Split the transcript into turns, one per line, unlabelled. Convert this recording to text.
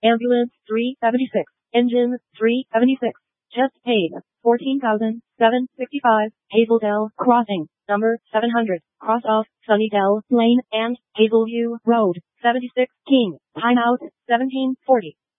Ambulance 376. Engine 376. Just paid $14,765. Hazeldale Crossing, number 700. Cross off Sunnydale Lane and Hazelview Road, 76 King. Timeout 1740.